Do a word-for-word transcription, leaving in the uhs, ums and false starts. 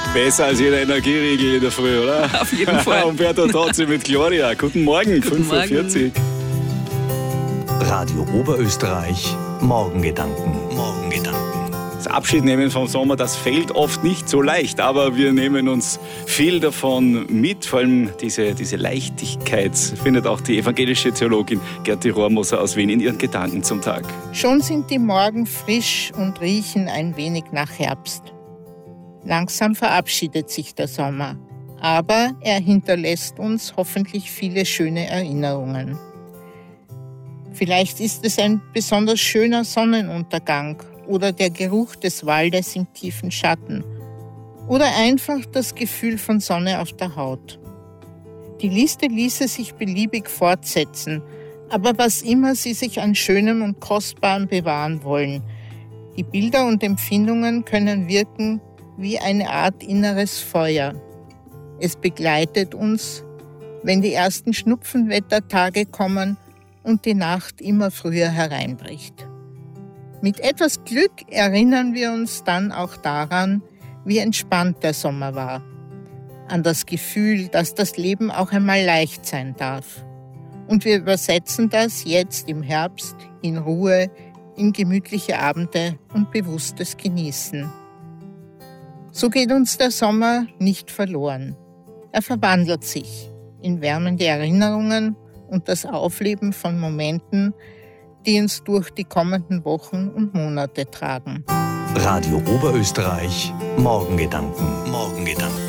Besser als jeder Energieriegel in der Früh, oder? Auf jeden Fall. Umberto Tozzi mit Gloria. Guten Morgen, fünf Uhr vierzig. Radio Oberösterreich, Morgengedanken. Morgengedanken. Das Abschiednehmen vom Sommer, das fällt oft nicht so leicht, aber wir nehmen uns viel davon mit. Vor allem diese, diese Leichtigkeit findet auch die evangelische Theologin Gerti Rohrmoser aus Wien in ihren Gedanken zum Tag. Schon sind die Morgen frisch und riechen ein wenig nach Herbst. Langsam verabschiedet sich der Sommer, aber er hinterlässt uns hoffentlich viele schöne Erinnerungen. Vielleicht ist es ein besonders schöner Sonnenuntergang oder der Geruch des Waldes im tiefen Schatten oder einfach das Gefühl von Sonne auf der Haut. Die Liste ließe sich beliebig fortsetzen, aber was immer Sie sich an Schönem und Kostbarem bewahren wollen, die Bilder und Empfindungen können wirken wie eine Art inneres Feuer. Es begleitet uns, wenn die ersten Schnupfenwettertage kommen und die Nacht immer früher hereinbricht. Mit etwas Glück erinnern wir uns dann auch daran, wie entspannt der Sommer war. An das Gefühl, dass das Leben auch einmal leicht sein darf. Und wir übersetzen das jetzt im Herbst in Ruhe, in gemütliche Abende und bewusstes Genießen. So geht uns der Sommer nicht verloren. Er verwandelt sich in wärmende Erinnerungen und das Aufleben von Momenten, die uns durch die kommenden Wochen und Monate tragen. Radio Oberösterreich, Morgengedanken. Morgengedanken.